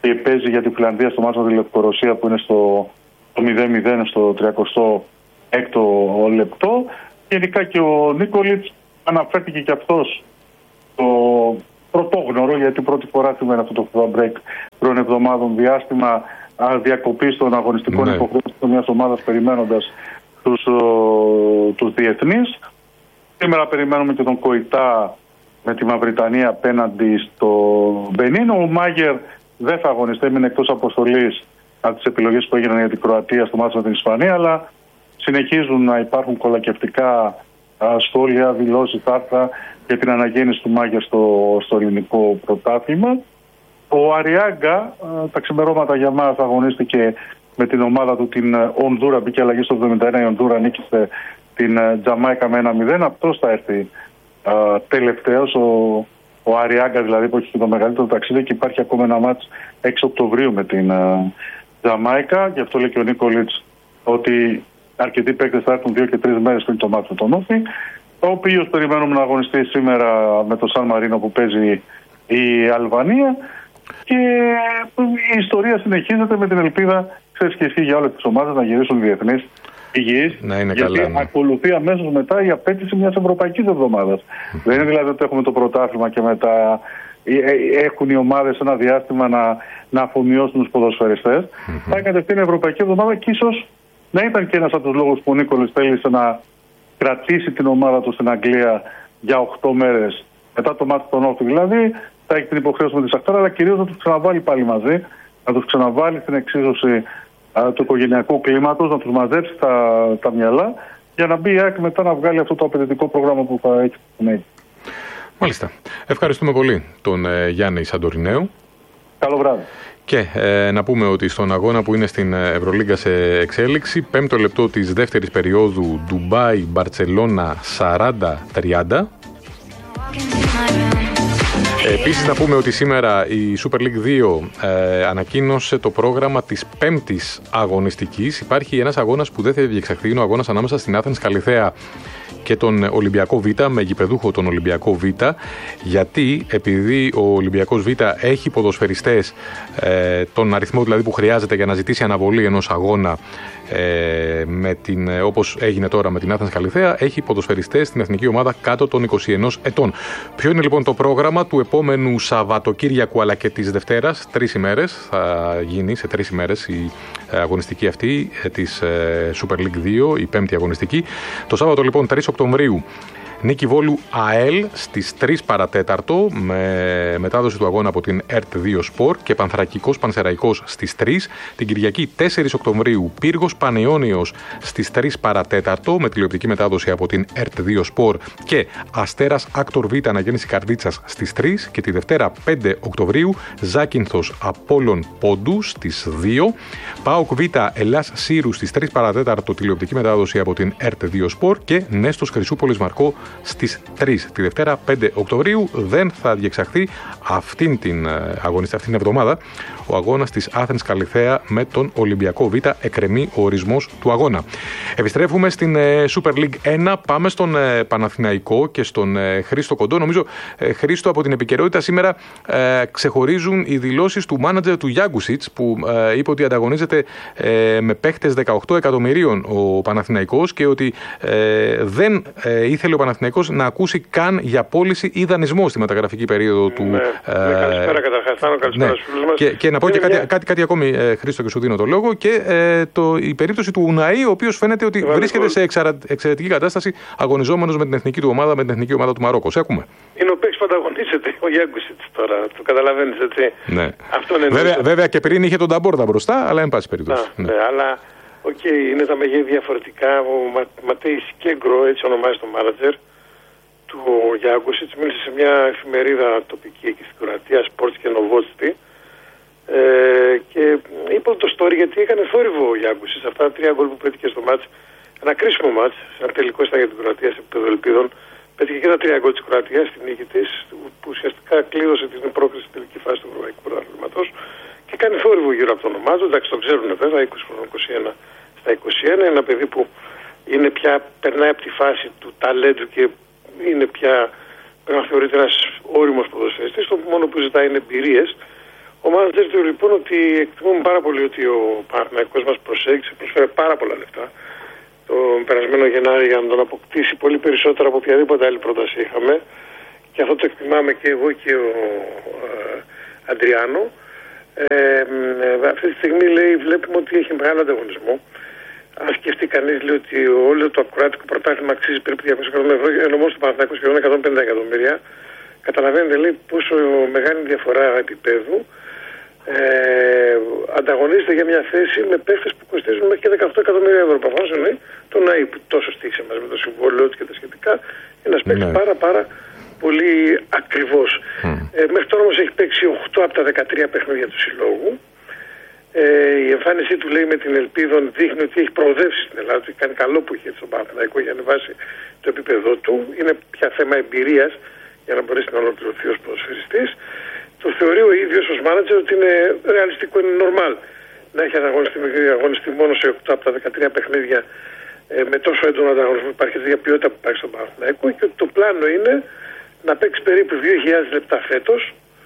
και παίζει για τη Φιλανδία στο μάτσο με τη Λευκορωσία που είναι στο μηδέν μηδέν στο τριακοστό έκτο λεπτό. Γενικά και ο Νίκολιτς αναφέρθηκε και αυτός το πρωτόγνωρο, γιατί πρώτη φορά σήμερα αυτό το FIFA break πρώην εβδομάδων διάστημα διακοπής των αγωνιστικών ναι. υποχρεώσεων μιας ομάδας περιμένοντας τους, τους διεθνείς. Σήμερα περιμένουμε και τον Κοϊτά με τη Μαυριτανία απέναντι στο Μπενίν. Ο Μάγερ δεν θα αγωνιστεί, έμεινε εκτός αποστολής από τις επιλογές που έγιναν για την Κροατία στο μάτσο με την Ισπανία, αλλά συνεχίζουν να υπάρχουν κολακευτικά σχόλια, δηλώσεις, άρθρα για την αναγέννηση του Μάγερ στο, στο ελληνικό πρωτάθλημα. Ο Αριάγκα, τα ξημερώματα για μας, αγωνίστηκε με την ομάδα του την Ονδούρα, μπήκε αλλαγή στο εβδομήντα ένα, η Ονδούρα νίκησε την Τζαμάικα με ένα μηδέν. Αυτός θα έρθει uh, τελευταίος, ο, ο Αριάγκα δηλαδή, που έχει και το μεγαλύτερο ταξίδι, και υπάρχει ακόμα ένα μάτς έξι Οκτωβρίου με την uh, Τζαμάικα. Γι' αυτό λέει και ο Νίκολιτς ότι αρκετοί παίκτες θα έρθουν δύο και τρεις μέρες πριν το μάτς με τον Όφη, ο οποίος περιμένουμε να αγωνιστεί σήμερα με το Σαν Μαρίνο που παίζει η Αλβανία. Και η ιστορία συνεχίζεται με την ελπίδα, ξέρεις και εσύ, για όλες τις ομάδες να γυρίσουν διεθνείς υγιείς.
Να είναι
γιατί
καλά, ναι.
ακολουθεί αμέσως μετά η απέτηση μιας ευρωπαϊκής εβδομάδας. Mm-hmm. Δεν είναι δηλαδή ότι έχουμε το πρωτάθλημα και μετά έχουν οι ομάδες ένα διάστημα να, να αφομοιώσουν τους ποδοσφαιριστές. Mm-hmm. Θα κατευθύνει η ευρωπαϊκή εβδομάδα και ίσως να ήταν και ένας από τους λόγους που ο Νίκολης θέλησε να κρατήσει την ομάδα του στην Αγγλία για οκτώ μέρες μετά το μάτι των Όφη. Δηλαδή θα έχει την υποχρέωση με τη Σαχτάρα, αλλά κυρίως να τους ξαναβάλει πάλι μαζί, να τους ξαναβάλει στην εξίσωση α, του οικογενειακού κλίματος, να τους μαζέψει τα, τα μυαλά, για να μπει η ΑΕΚ μετά να βγάλει αυτό το απαιτητικό πρόγραμμα που θα έχει στην ΑΕΚ.
Μάλιστα. Ευχαριστούμε πολύ τον ε, Γιάννη Σαντορινέου.
Καλό βράδυ.
Και ε, να πούμε ότι στον αγώνα που είναι στην Ευρωλίγκα σε εξέλιξη, πέμπτο λεπτό της δεύτερης περίοδου, Ντουμπάι Μπαρτσελώνα σαράντα τριάντα. Επίσης να πούμε ότι σήμερα η Super League δύο ε, ανακοίνωσε το πρόγραμμα της πέμπτης αγωνιστικής. Υπάρχει ένας αγώνας που δεν θα διεξαχθεί, είναι ο αγώνας ανάμεσα στην Athens Καλιθέα και τον Ολυμπιακό Β, με γηπεδούχο τον Ολυμπιακό Β, γιατί επειδή ο Ολυμπιακός Β έχει ποδοσφαιριστές, ε, τον αριθμό δηλαδή που χρειάζεται για να ζητήσει αναβολή ενός αγώνα, ε, με την, όπως έγινε τώρα με την Athens Καλιθέα, έχει ποδοσφαιριστές στην εθνική ομάδα κάτω των είκοσι ένα ετών. Ποιο είναι λοιπόν το πρόγραμμα του επόμενου Σαββατοκύριακου αλλά και της Δευτέρας? Τρεις ημέρες θα γίνει, σε τρεις ημέρες η αγωνιστική αυτή της Super League δύο, η πέμπτη αγωνιστική. Το Σάββατο λοιπόν τρεις Οκτωβρίου, Νίκη Βόλου ΑΕΛ στις τρεις παρατέταρτο, με μετάδοση του αγώνα από την ΕΡΤ δύο Sport, και Πανθρακικός Πανσεραϊκός στις τρεις. Την Κυριακή τέσσερις Οκτωβρίου, Πύργος Πανεώνιος στις τρεις παρατέταρτο, με τηλεοπτική μετάδοση από την ΕΡΤ δύο Sport, και Αστέρας Άκτορ Β Αναγέννηση Καρδίτσας στις τρεις. Και τη Δευτέρα πέντε Οκτωβρίου, Ζάκυνθος Απόλλων Πόντου στις δύο. ΠΑΟΚ Β Ελλάς Σύρου στις τρεις παρατέταρτο, τηλεοπτική μετάδοση από την ΕΡΤ δύο Sport, και Νέστος Χρυσούπολης Μαρκό στις τρεις. Τη Δευτέρα πέντε Οκτωβρίου δεν θα διεξαχθεί αυτήν την αγωνιστική αυτήν την εβδομάδα ο αγώνας της Athens Καλιθέα με τον Ολυμπιακό Β. Εκκρεμεί ο ορισμός του αγώνα. Επιστρέφουμε στην Super League ένα. Πάμε στον Παναθηναϊκό και στον Χρήστο Κοντό. Νομίζω, Χρήστο, από την επικαιρότητα σήμερα ε, ξεχωρίζουν οι δηλώσεις του μάνατζερ του Γιάνγκουσιτς, που ε, είπε ότι ανταγωνίζεται ε, με παίχτες δεκαοκτώ εκατομμυρίων ο Παναθηναϊκός, και ότι ε, δεν ε, ήθελε ο Παναθηναϊκός να ακούσει καν για πώληση ή δανεισμό στη μεταγραφική περίοδο του.
Ναι, ε, ναι, καλησπέρα καταρχάς, Θάνο, καλησπέρα
ναι.
στους φίλους μας.
Και, και να πω και κάτι,
μια...
κάτι, κάτι ακόμη, ε, Χρήστο, και σου δίνω το λόγο, και ε, το, η περίπτωση του Ουναή, ο οποίος φαίνεται ότι Βαλικό. βρίσκεται σε εξαρα, εξαιρετική κατάσταση, αγωνιζόμενος με την εθνική του ομάδα, με την εθνική ομάδα του Μαρόκο. Σε ακούμε.
Είναι ο παίκτης που ανταγωνίζεται, ο Γιάνγκουσιτς τώρα, το καταλαβαίνεις, έτσι.
Ναι.
Αυτό είναι
βέβαια, βέβαια και πριν είχε τον Ταμπόρδα μπροστά, αλλά εν πάση περιπτώσει.
Ναι. Ναι, αλλά οκ, okay, είναι τα μεγέθη διαφορετικά. Ο Μα, Ματέι Σκέγκρο, έτσι ονομάζει το μάνατζερ του Γιάνγκουσιτς, μίλησε σε μια εφημερίδα τοπική εκεί στην Κροατία, Sports και Novosti, ε, και είπε το story γιατί έκανε θόρυβο ο Γιάνγκουσιτς. Αυτά τα τρία γκολ που πέτυχε στο μάτς, ένα κρίσιμο μάτς, ένα τελικό ήταν για την Κροατία σε επίπεδο ελπίδων. Πέτυχε και τα τρία γκολ της Κροατίας στην νίκη της, που ουσιαστικά κλείδωσε την πρόκριση στην τελική φάση του Ευρωπαϊκού Πρωταθλήματος, και κάνει θόρυβο γύρω από το όνομά του. Εντάξει, το ξέρουν βέβαια, είκοσι χρονών, είκοσι ένα στα είκοσι ένα. Ένα παιδί που είναι πια, περνάει από τη φάση του ταλέντου και είναι πια, πρέπει να θεωρείται ένας όριμος ποδοσφαιριστής. Το μόνο που ζητάει είναι εμπειρίες. Ο μάνατζερ του λοιπόν ότι εκτιμούμε πάρα πολύ ότι ο Παναθηναϊκός μας προσέγγισε, προσφέρει πάρα πολλά λεφτά τον περασμένο Γενάρη για να τον αποκτήσει πολύ περισσότερο από οποιαδήποτε άλλη πρόταση είχαμε, και αυτό το εκτιμάμε και εγώ και ο ε, Αντριάνο. Ε, ε, αυτή τη στιγμή λέει, βλέπουμε ότι έχει μεγάλο ανταγωνισμό. Αν σκεφτεί κανείς, λέει ότι όλο το ακροάτικο πρωτάθλημα αξίζει περίπου διακόσια εκατομμύρια ευρώ, ενώ μόνο στο Παναθηναϊκό σχεδόν εκατόν πενήντα εκατομμύρια. Καταλαβαίνετε, λέει, πόσο μεγάλη διαφορά επίπεδου. Ε, ανταγωνίζεται για μια θέση με παίχτες που κοστίζουν μέχρι και δεκαοκτώ εκατομμύρια ευρώ. Προφανώς εννοεί τον ΝΑΗ που τόσο στήχησε μαζί με το συμβόλαιο του και τα σχετικά. Είναι ένας παίκτης πάρα πάρα πολύ ακριβώς. Mm. Ε, μέχρι τώρα όμως έχει παίξει οκτώ από τα δεκατρία παιχνίδια του συλλόγου. Ε, η εμφάνισή του, λέει, με την Ελπίδων δείχνει ότι έχει προοδεύσει στην Ελλάδα, ότι κάνει καλό που είχε στον Παναθηναϊκό για να ανεβάσει το επίπεδό του. Είναι πια θέμα εμπειρίας για να μπορέσει να ολοκληρωθεί ως ποδοσφαιριστής. Το θεωρεί ο ίδιος ως μάνατζερ ότι είναι ρεαλιστικό, είναι normal να έχει αγωνιστεί, αγωνιστεί μόνο σε οκτώ από τα δεκατρία παιχνίδια ε, με τόσο έντονο ανταγωνισμό που υπάρχει, για ποιότητα που υπάρχει στον Παναθηναϊκό, και ότι το πλάνο είναι να παίξει περίπου δύο χιλιάδες λεπτά φέτος,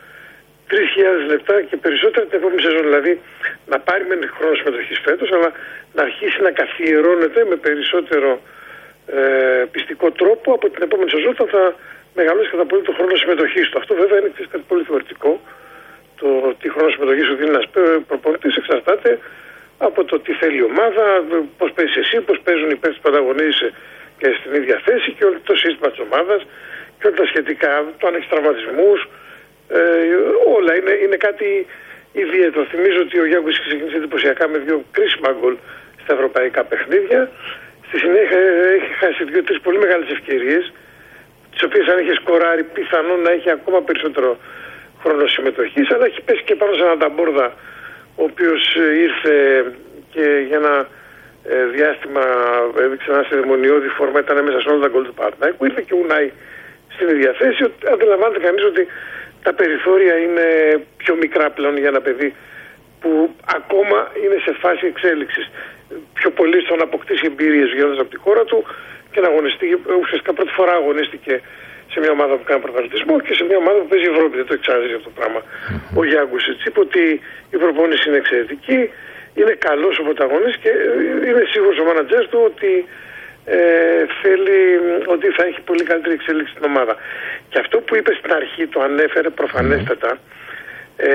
τρεις χιλιάδες λεπτά και περισσότερα την επόμενη σεζόν. Δηλαδή να πάρει με χρόνο συμμετοχής φέτος, αλλά να αρχίσει να καθιερώνεται με περισσότερο ε, πιστικό τρόπο από την επόμενη σεζόν, όταν θα μεγαλώσει κατά πολύ το χρόνο συμμετοχής του. Αυτό βέβαια είναι κάτι πολύ θεωρητικό. Το τι χρόνο συμμετοχής σου δίνει ένας προπονητής εξαρτάται από το τι θέλει η ομάδα, πώς παίζεις εσύ, πώς παίζουν οι παίκτες που ανταγωνίζεσαι και στην ίδια θέση, και όλο το σύστημα της ομάδας και όλα τα σχετικά, το αν έχει τραυματισμούς, ε, όλα είναι, είναι κάτι ιδιαίτερο. Θυμίζω ότι ο Γιάνγκος ξεκίνησε εντυπωσιακά με δύο κρίσιμα γκολ στα ευρωπαϊκά παιχνίδια. Στη συνέχεια έχει χάσει δύο-τρεις πολύ μεγάλες ευκαιρίες, τις οποίες αν είχε σκοράρει πιθανόν να έχει ακόμα περισσότερο χρόνο συμμετοχής, αλλά έχει πέσει και πάνω σε έναν Ταμπόρδα, ο οποίος ήρθε και για ένα ε, διάστημα έδειξε ένα σιδημονιώδη φόρμα, ήταν μέσα σε όλα τα γκολ του Παναθηναϊκού. Ήρθε και ο Ουνάι στην ίδια θέση. Αντιλαμβάνεται κανείς ότι τα περιθώρια είναι πιο μικρά πλέον για ένα παιδί που ακόμα είναι σε φάση εξέλιξης. Πιο πολύ στο να αποκτήσει εμπειρίες βγαίνοντας από τη χώρα του και να αγωνιστεί. Ουσιαστικά πρώτη φορά αγωνίστηκε σε μια ομάδα που κάνει πρωταθλητισμό και σε μια ομάδα που παίζει Ευρώπη. Δεν το έχει ξαναζήσει αυτό το πράγμα. Ο Γιάνγκος έτσι είπε ότι η προπόνηση είναι εξαιρετική, είναι καλός ο πρωταγωνιστής και είναι σίγουρος ο μάνατζερ του ότι ε, θέλει, ότι θα έχει πολύ καλύτερη εξέλιξη στην ομάδα. Και αυτό που είπε στην αρχή το ανέφερε προφανέστατα, ε,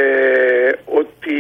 ότι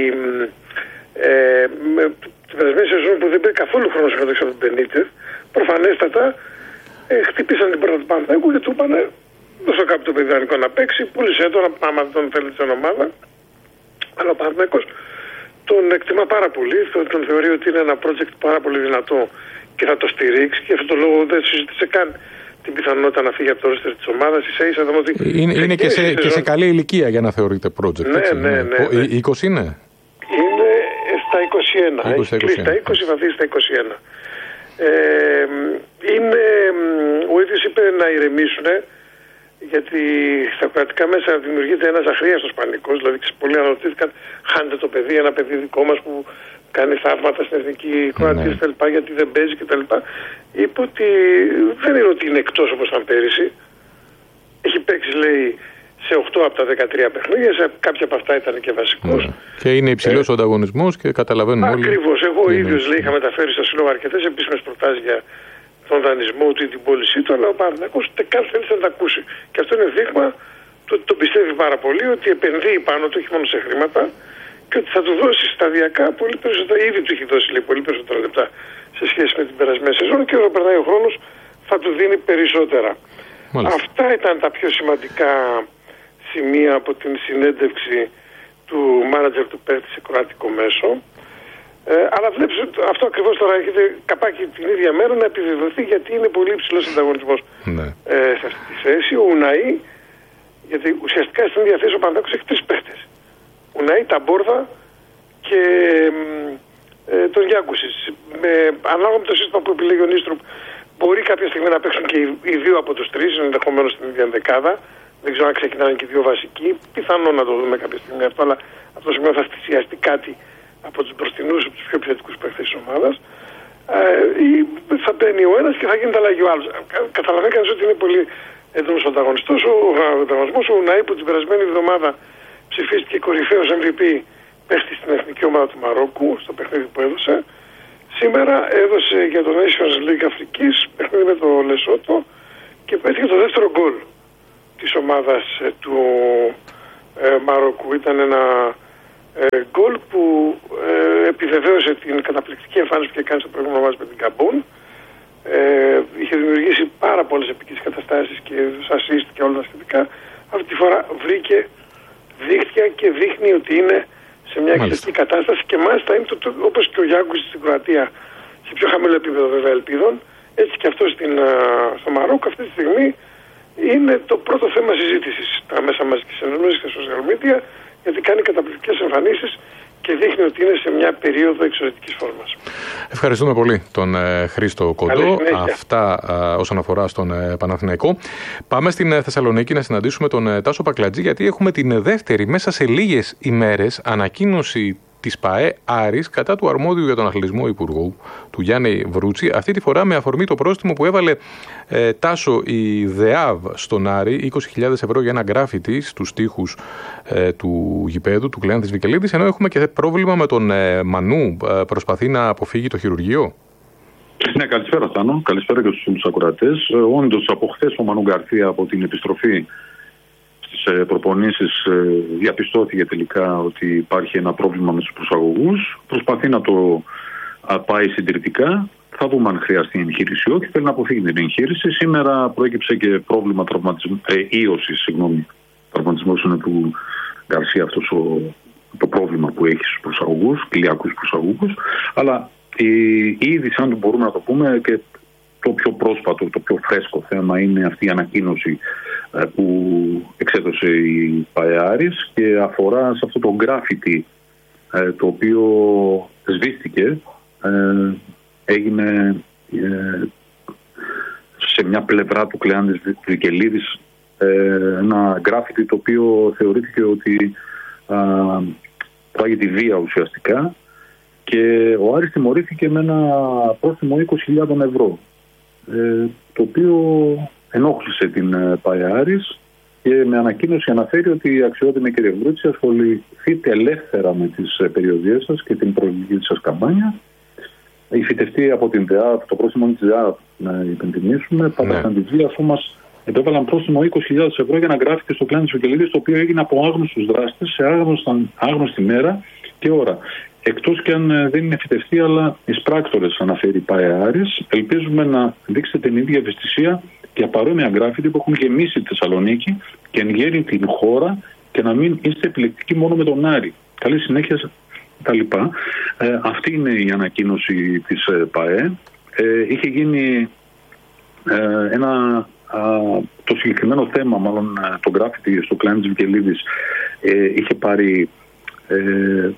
ε, με την περασμένη σεζόν που δεν πήρε καθόλου χρόνο συμμετοχής από τον Μπενίτεφ, προφανέστατα ε, χτυπήσαν την πρώτα του Παναθηναϊκού και του είπανε δώσε κάποιο το παιδί δανεικό να παίξει, πούλησε τώρα άμα τον θέλει στην ομάδα. Αλλά ο Παναθηναϊκός τον εκτιμά πάρα πολύ, τον θεωρεί ότι είναι ένα project πάρα πολύ δυνατό και θα το στηρίξει, και αυτό το λόγο δεν συζήτησε καν την πιθανότητα να φύγει από το ρόστερ της ομάδας. Ίσα-ίσα είδαμε ότι
είναι, είναι και, σε, και σε καλή ηλικία για να θεωρείται project.
Ναι, έτσι, ναι, ναι, ναι, ναι.
είκοσι είναι.
Είναι στα είκοσι ένα. Έχει κλείσει τα είκοσι, θα δει στα είκοσι ένα. Ε, είναι, ο ίδιος είπε να ηρεμήσουν, γιατί στα κρατικά μέσα δημιουργείται ένας αχρίαστος πανικός. Δηλαδή πολλοί αναρωτήθηκαν, χάνεται το παιδί, ένα παιδί δικό μας που κάνει θαύματα στην εθνική Κροατία κτλ. Γιατί δεν παίζει κτλ. Είπε ότι δεν είναι ότι είναι εκτός όπως ήταν πέρυσι. Έχει παίξει, λέει, σε οκτώ από τα δεκατρία παιχνίδια, σε κάποια από αυτά ήταν και βασικός.
Ναι. Και είναι υψηλός ε, ο ανταγωνισμός και καταλαβαίνουμε όλοι.
Ακριβώς. Εγώ ο ίδιος, λέει, είχα μεταφέρει στο Σύλλογο αρκετές επίσημες προτάσεις για τον δανεισμό του ή την πώλησή του, αλλά ο Παναθηναϊκός ούτε καν θέλει να τα ακούσει. Και αυτό είναι δείγμα του ότι τον πιστεύει πάρα πολύ, ότι επενδύει πάνω του, όχι μόνο σε χρήματα, και ότι θα του δώσει σταδιακά πολύ περισσότερα. Ήδη του έχει δώσει, λέει, πολύ περισσότερα λεπτά σε σχέση με την περασμένη σεζόν, και όταν περνάει ο χρόνος θα του δίνει περισσότερα. Μάλιστα. Αυτά ήταν τα πιο σημαντικά σημεία από την συνέντευξη του μάνατζερ του παίκτη σε κροατικό μέσο. Ε, αλλά βλέπεις αυτό ακριβώς τώρα έρχεται καπάκι την ίδια μέρα να επιβεβαιωθεί, γιατί είναι πολύ υψηλός ανταγωνισμός ναι. ε, σε αυτή τη θέση. Ο Ουναή, γιατί ουσιαστικά στην ίδια θέση ο Παναθηναϊκός έχει τρεις παίχτες. Ουναή, Ταμπόρδα και ε, τον Γιάνγκουσιτ. Ανάλογα με το σύστημα που επιλέγει ο Νίστρουπ, μπορεί κάποια στιγμή να παίξουν και οι, οι δύο από τους τρεις, ενδεχομένως στην ίδια δεκάδα. Δεν ξέρω αν ξεκινάνε και οι δύο βασικοί. Πιθανόν να το δούμε κάποια στιγμή αυτό, αλλά αυτό το σημείο θα θυσιαστεί κάτι από τους μπροστινούς, από τους πιο επιθετικούς παίκτες της ομάδας. Ε, θα μπαίνει ο ένας και θα γίνεται αλλαγή ο άλλος. Καταλαβαίνει κανείς ότι είναι πολύ έντονος ο ανταγωνιστός. Ο ανταγωνισμός, ο Ουναή που την περασμένη εβδομάδα ψηφίστηκε κορυφαίος εμ βι πι παίχτη στην εθνική ομάδα του Μαρόκου στο παιχνίδι που έδωσε. Σήμερα έδωσε για το Nations League Αφρικής παιχνίδι με το Λεσότο και πέτυχε το δεύτερο γκολ της ομάδας ε, του ε, Μαρόκου. Ήταν ένα ε, γκολ που ε, επιβεβαίωσε την καταπληκτική εμφάνιση που είχε κάνει στο προηγούμενο μάτς με την Καμπούν. Ε, είχε δημιουργήσει πάρα πολλές επικές καταστάσεις και assist και όλα τα σχετικά. Αυτή τη φορά βρήκε δίχτυα και δείχνει ότι είναι σε μια εξαιρετική κατάσταση και μάλιστα είναι το, το, όπως και ο Γιάνγκους στην Κροατία σε πιο χαμηλό επίπεδο βέβαια ελπίδων, έτσι και αυτό στην, στο Μαρόκο αυτή τη στιγμή είναι το πρώτο θέμα συζήτησης στα μέσα μαζικής ενημέρωσης και στα social media, γιατί κάνει καταπληκτικές εμφανίσεις και δείχνει ότι είναι σε μια περίοδο εξαιρετικής φόρμας.
Ευχαριστούμε πολύ τον ε, Χρήστο Κοντό. Αυτά ε, όσον αφορά στον ε, Παναθηναϊκό. Πάμε στην ε, Θεσσαλονίκη να συναντήσουμε τον ε, Τάσο Πακλατζή, γιατί έχουμε την δεύτερη μέσα σε λίγες ημέρες ανακοίνωση της ΠΑΕ Άρης κατά του αρμόδιου για τον αθλητισμό υπουργού, του Γιάννη Βρούτση, αυτή τη φορά με αφορμή το πρόστιμο που έβαλε ε, Τάσο η ΔΕΑΒ στον Άρη, είκοσι χιλιάδες ευρώ για ένα γκράφιτι στους τοίχους ε, του γηπέδου του Κλεάνθης Βικελίδης, ενώ έχουμε και πρόβλημα με τον ε, Μανού, ε, προσπαθεί να αποφύγει το χειρουργείο.
Ναι, καλησπέρα Θάνο, καλησπέρα και στους ακροατές. Ε, όντως από χθες ο Μανού Γκαρθία από την επιστροφή στις προπονήσεις διαπιστώθηκε τελικά ότι υπάρχει ένα πρόβλημα με τους προσαγωγούς. Προσπαθεί να το πάει συντηρητικά. Θα δούμε αν χρειαστεί εγχείρηση ή όχι. Θέλει να αποφύγει την εγχείρηση. Σήμερα προέκυψε και πρόβλημα τραυματισμού, ε, ίωση, συγγνώμη. Τραυματισμός είναι του Γκαρσία αυτός ο, το πρόβλημα που έχει στους προσαγωγούς, κοιλιακούς προσαγωγούς. Αλλά η, η είδηση, αν το μπορούμε να το πούμε, και το πιο πρόσφατο, το πιο φρέσκο θέμα είναι αυτή η ανακοίνωση που εξέδωσε η ΠΑΕ Άρης και αφορά σε αυτό το γκράφιτι το οποίο σβήστηκε, έγινε σε μια πλευρά του Κλεάνθης Βικελίδης ένα γκράφιτι το οποίο θεωρήθηκε ότι πράγει τη βία ουσιαστικά και ο Άρης τιμωρήθηκε με ένα πρόστιμο είκοσι χιλιάδες ευρώ, το οποίο ενόχλησε την ΠΑΕ Άρης και με ανακοίνωση αναφέρει ότι η αξιότιμη κυρία Βρούτση ασχοληθείτε ελεύθερα με τις περιοδίες σας και την προεκλογική σας καμπάνια. Η φυτευτή από την ΔΕΑΒ, το πρόστιμο της ΔΕΑΒ, να υπενθυμίσουμε, πάταξαν τη βία, αφού μας επέβαλαν πρόστιμο είκοσι χιλιάδες ευρώ για να γράφεται στο Κλεάνθης Βικελίδης, το οποίο έγινε από άγνωστους δράστες σε άγνωστα, άγνωστη μέρα και ώρα. Εκτός και αν δεν είναι φυτευτή, αλλά εις πράκτορες αναφέρει η ΠΑΕ Άρης, ελπίζουμε να δείξετε την ίδια ευαισθησία για παρόμοια γκράφιτι που έχουν γεμίσει τη Θεσσαλονίκη και εν γέρει την χώρα και να μην είστε επιλεκτικοί μόνο με τον Άρη. Καλή συνέχεια κτλ. Ε, αυτή είναι η ανακοίνωση της ε, ΠΑΕ. Ε, είχε γίνει ε, ένα, α, το συγκεκριμένο θέμα, μάλλον το γκράφιτι στο Κλεάνθης Βικελίδης, ε, είχε πάρει ε,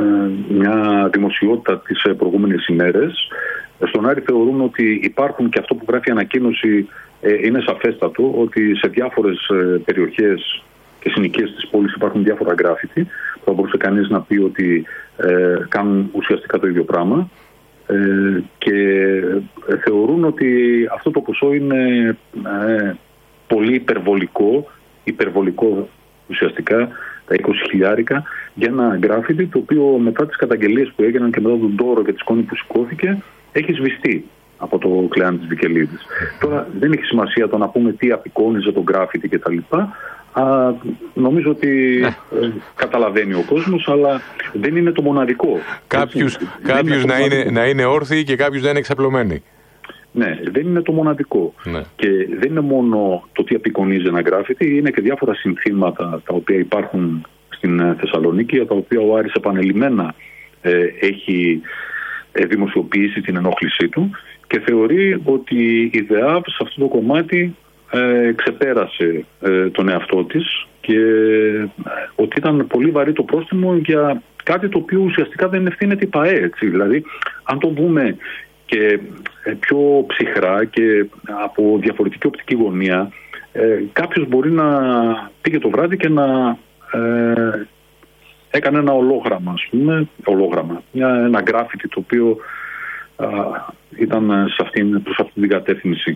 μια δημοσιότητα τις προηγούμενες ημέρες. Στον Άρη θεωρούν ότι υπάρχουν, και αυτό που γράφει η ανακοίνωση είναι σαφέστατο, ότι σε διάφορες περιοχές και συνοικίες της πόλης υπάρχουν διάφορα γκράφιτι. Θα μπορούσε κανείς να πει ότι ε, κάνουν ουσιαστικά το ίδιο πράγμα ε, και θεωρούν ότι αυτό το ποσό είναι ε, πολύ υπερβολικό, υπερβολικό ουσιαστικά, τα είκοσι χιλιάρικα, για ένα γκράφιτι το οποίο μετά τις καταγγελίες που έγιναν και μετά τον τόρο και τη σκόνη που σηκώθηκε έχει σβηστεί από το Κλεάνθης Βικελίδης. Τώρα δεν έχει σημασία το να πούμε τι απεικόνιζε το γκράφιτι κτλ. Α, νομίζω ότι ε, καταλαβαίνει ο κόσμος, αλλά δεν είναι το μοναδικό.
Κάποιους, κάποιους να, είναι, να είναι όρθιοι και κάποιους να είναι εξαπλωμένοι.
Ναι, δεν είναι το μοναδικό. Ναι. Και δεν είναι μόνο το τι απεικονίζει ένα γκράφιτι, είναι και διάφορα συνθήματα τα οποία υπάρχουν στην Θεσσαλονίκη, για τα οποία ο Άρης επανελειμμένα ε, έχει ε, δημοσιοποιήσει την ενόχλησή του και θεωρεί ότι η ΔΕΑΒ σε αυτό το κομμάτι ε, ξεπέρασε ε, τον εαυτό της και ε, ότι ήταν πολύ βαρύ το πρόστιμο για κάτι το οποίο ουσιαστικά δεν ευθύνεται η ΠΑΕ. Έτσι. Δηλαδή, αν το δούμε και πιο ψυχρά και από διαφορετική οπτική γωνία, ε, κάποιος μπορεί να πήγε το βράδυ και να ε, έκανε ένα ολόγραμμα, ας πούμε, ολόγραμμα, μια, ένα γκράφιτι το οποίο α, ήταν σε αυτήν, προς αυτή την κατεύθυνση.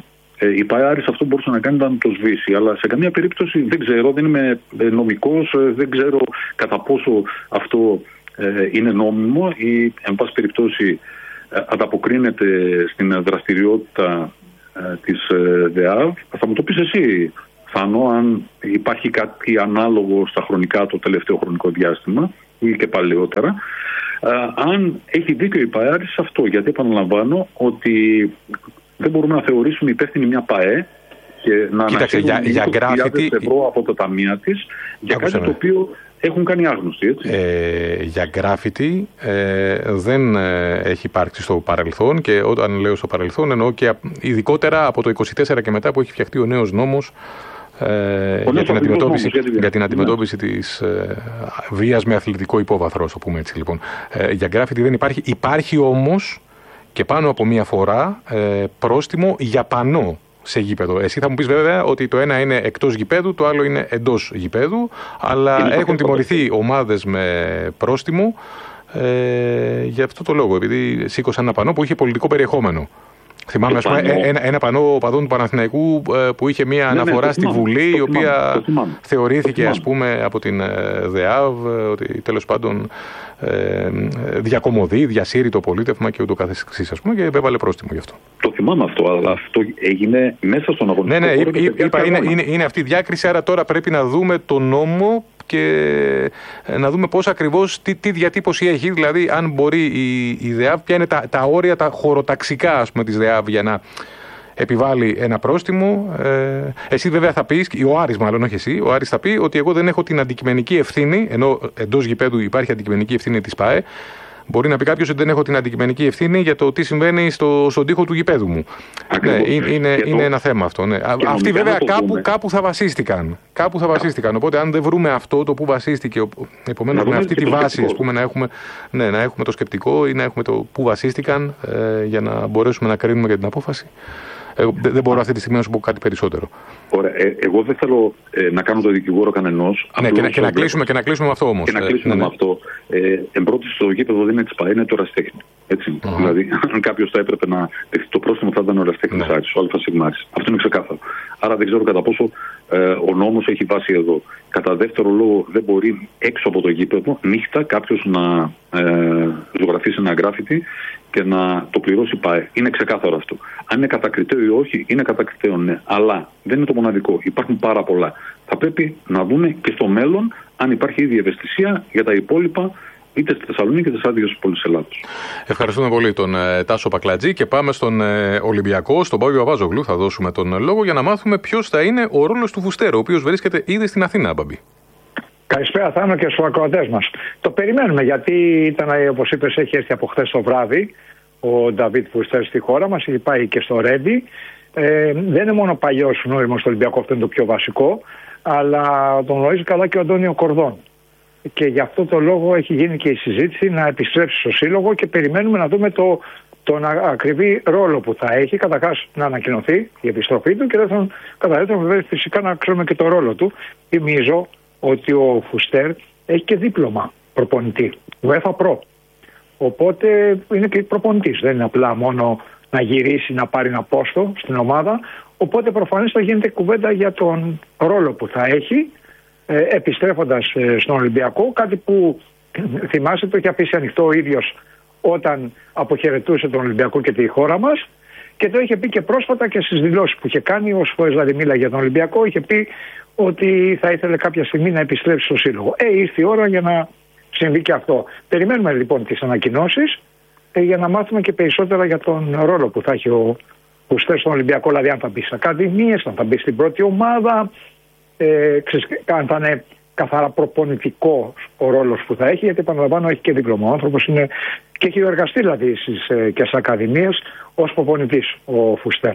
Ε, η ΠΑΕ αυτό μπορούσε να κάνει ήταν το σβήσει, αλλά σε καμία περίπτωση δεν ξέρω, δεν είμαι νομικός, δεν ξέρω κατά πόσο αυτό ε, είναι νόμιμο ή εν πάση περιπτώσει ε, ανταποκρίνεται στην δραστηριότητα ε, της ε, ΔΕΑΒ. Θα μου το πεις εσύ, Θάνο, αν υπάρχει κάτι ανάλογο στα χρονικά το τελευταίο χρονικό διάστημα ή και παλαιότερα. Ε, αν έχει δίκιο η ΠΑΕ σε αυτό, γιατί επαναλαμβάνω ότι δεν μπορούμε να θεωρήσουμε υπεύθυνη μια ΠΑΕ και να αναφέρουμε είκοσι χιλιάδες ευρώ από τα ταμεία της για κάτι το οποίο έχουν κάνει άγνωστοι, έτσι.
Ε, για γκράφιτι ε, δεν ε, έχει υπάρξει στο παρελθόν, και όταν λέω στο παρελθόν εννοώ και ειδικότερα από το είκοσι τέσσερα και μετά που έχει φτιαχτεί ο νέος νόμος ε, για, την αντιμετώπιση, νόμος, για την αντιμετώπιση ναι. της ε, βίας με αθλητικό υπόβαθρο, ας το πούμε έτσι λοιπόν. Ε, για γκράφιτι δεν υπάρχει. Υπάρχει όμως και πάνω από μία φορά ε, πρόστιμο για πανό σε γήπεδο. Εσύ θα μου πεις βέβαια ότι το ένα είναι εκτός γηπέδου, το άλλο είναι εντός γηπέδου, αλλά είναι έχουν τιμωρηθεί ομάδες με πρόστιμο ε, για αυτό το λόγο, επειδή σήκωσαν ένα πανό που είχε πολιτικό περιεχόμενο. Θυμάμαι ας πούμε, ένα, ένα πανό οπαδών του Παναθηναϊκού που είχε μία αναφορά ναι, ναι, στη Βουλή, η οποία θεωρήθηκε ας πούμε από την ΔΕΑΒ ότι τέλος πάντων ε, διακομωδεί, διασύρει το πολίτευμα και ούτω καθεξής, ας πούμε, και έβαλε πρόστιμο γι' αυτό.
Το θυμάμαι αυτό, αλλά αυτό έγινε μέσα στον αγωνιστικό
ναι, ναι,
χώρο.
Είπα, είπα είναι, είναι, είναι αυτή η διάκριση, άρα τώρα πρέπει να δούμε τον νόμο και να δούμε πώς ακριβώς, τι, τι διατύπωση έχει, δηλαδή αν μπορεί η, η ΔΕΑΒ, ποια είναι τα, τα όρια, τα χωροταξικά ας πούμε της ΔΕΑΒ για να επιβάλλει ένα πρόστιμο. Ε, εσύ βέβαια θα πεις, ο Άρης μάλλον, όχι εσύ, ο Άρης θα πει ότι εγώ δεν έχω την αντικειμενική ευθύνη, ενώ εντός γηπέδου υπάρχει αντικειμενική ευθύνη της ΠΑΕ. Μπορεί να πει κάποιος ότι δεν έχω την αντικειμενική ευθύνη για το τι συμβαίνει στο, στον τοίχο του γηπέδου μου. Ναι, είναι, το... είναι ένα θέμα αυτό. Ναι. Αυτοί βέβαια κάπου, κάπου θα βασίστηκαν. Κάπου θα βασίστηκαν. Οπότε αν δεν βρούμε αυτό το που βασίστηκε, επομένως με αυτή τη βάση ας πούμε, να, έχουμε, ναι, να έχουμε το σκεπτικό ή να έχουμε το που βασίστηκαν ε, για να μπορέσουμε να κρίνουμε για την απόφαση. Εγώ δεν μπορώ αυτή τη στιγμή να σου πω κάτι περισσότερο.
Ωραία. Ε, εγώ δεν θέλω ε, να κάνω το δικηγόρο κανενός.
Ναι, και, να, και, να κλείσουμε, και να κλείσουμε με αυτό όμως.
Και να κλείσουμε ε, ναι, με αυτό. Ε, Εμπρότης στο γήπεδο δεν είναι της ΠΑΕ, είναι το ερασιτέχνη. Έτσι. Uh-huh. Δηλαδή, αν κάποιος θα έπρεπε να δεχτεί το πρόστιμο, θα ήταν ο ερασιτέχνης ναι. Άρης, ο ΑΣ. Αυτό είναι ξεκάθαρο. Άρα δεν ξέρω κατά πόσο ε, ο νόμος έχει βάση εδώ. Κατά δεύτερο λόγο, δεν μπορεί έξω από το γήπεδο νύχτα κάποιος να ε, ζωγραφίσει ένα γκράφιτι και να το πληρώσει ΠΑΕ. Είναι ξεκάθαρο αυτό. Αν είναι κατακριτέο ή όχι, είναι κατακριτέο, ναι. Αλλά δεν είναι το μοναδικό. Υπάρχουν πάρα πολλά. Θα πρέπει να δούμε και στο μέλλον αν υπάρχει ήδη ευαισθησία για τα υπόλοιπα, είτε στη Θεσσαλονίκη είτε σε άλλες πόλεις της Ελλάδος.
Ευχαριστούμε πολύ τον ε, Τάσο Πακλατζή και πάμε στον ε, Ολυμπιακό, στον Παύλο Παπάζογλου. Θα δώσουμε τον λόγο για να μάθουμε ποιος θα είναι ο ρόλος του Φουστέρου, ο οποίος βρίσκεται ήδη στην Αθήνα, Μπαμπή.
Καλησπέρα, Θάνο, και στους ακροατές μας. Το περιμένουμε, γιατί ήταν, όπως είπες, έχει έρθει από χθες το βράδυ ο Νταβίτ Φουστέρ στη χώρα μας, έχει πάει και στο Ρέντι. Ε, δεν είναι μόνο παλιός νόημος στο Ολυμπιακό, αυτό είναι το πιο βασικό, αλλά τον γνωρίζει καλά και ο Αντώνιο Κορδόν. Και γι' αυτό το λόγο έχει γίνει και η συζήτηση να επιστρέψει στο σύλλογο και περιμένουμε να δούμε το, τον ακριβή ρόλο που θα έχει. Καταρχάς να ανακοινωθεί η επιστροφή του και δεύτερον, κατά δεύτερον βέβαια φυσικά να ξέρουμε και το ρόλο του. Θυμίζω ότι ο Φουστέρ έχει και δίπλωμα προπονητή, UEFA Pro. Οπότε είναι και προπονητής, δεν είναι απλά μόνο να γυρίσει, να πάρει ένα πόστο στην ομάδα. Οπότε προφανώς θα γίνεται κουβέντα για τον ρόλο που θα έχει ε, επιστρέφοντας ε, στον Ολυμπιακό, κάτι που θυμάσαι το είχε αφήσει ανοιχτό ο ίδιος όταν αποχαιρετούσε τον Ολυμπιακό και τη χώρα μας, και το είχε πει και πρόσφατα και στις δηλώσεις που είχε κάνει, όσες φορές δηλαδή μίλαγε για τον Ολυμπιακό, είχε πει ότι θα ήθελε κάποια στιγμή να επιστρέψει στο σύλλογο. Ε, ήρθε η ώρα για να συμβεί και αυτό. Περιμένουμε λοιπόν τις ανακοινώσεις ε, για να μάθουμε και περισσότερα για τον ρόλο που θα έχει ο Φουστέρ στον Ολυμπιακό, δηλαδή αν θα μπει στις ακαδημίες, αν θα μπει στην πρώτη ομάδα, ε, ξέρεις, αν θα είναι καθαρά προπονητικό ο ρόλος που θα έχει, γιατί επαναλαμβάνω έχει και δίπλωμα. Ο άνθρωπος είναι και έχει εργαστεί δηλαδή στις, ε, και στις ακαδημίες ως προπονητής ο Φουστέρ.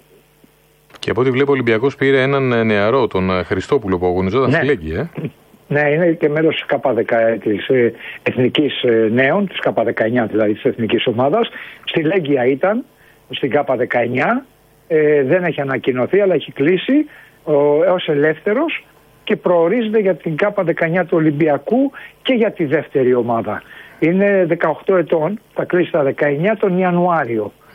Και από ό,τι βλέπω ο Ολυμπιακός πήρε έναν νεαρό, τον Χριστόπουλο, που αγωνιζόταν στη Λέγκη, ε.
Ναι, είναι και μέλος της ΚΑΠΑ δέκα, της ε, Εθνικής ε, Νέων, της ΚΑΠΑ δεκαεννιά δηλαδή της Εθνικής Ομάδας. Στη Λέγκια ήταν, στην ΚΑΠΑ δεκαεννιά, ε, δεν έχει ανακοινωθεί, αλλά έχει κλείσει ως ελεύθερος και προορίζεται για την ΚΑΠΑ δεκαεννιά του Ολυμπιακού και για τη δεύτερη ομάδα. Είναι δεκαοκτώ ετών, θα κλείσει τα δεκαεννιά τον Ιανουάριο.